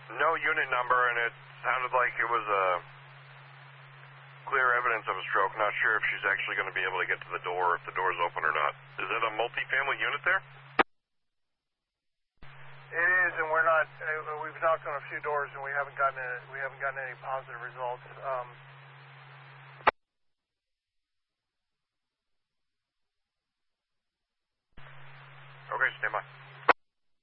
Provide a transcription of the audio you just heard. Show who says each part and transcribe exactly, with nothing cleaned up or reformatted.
Speaker 1: No unit number, and it sounded like it was a clear evidence of a stroke. Not sure if she's actually going to be able to get to the door, if the door's open or not. Is it a multi-family unit there?
Speaker 2: It is, and we're not. Uh, we've knocked on a few doors, and we haven't gotten a, we haven't gotten any positive results. Um,
Speaker 1: okay, stand by.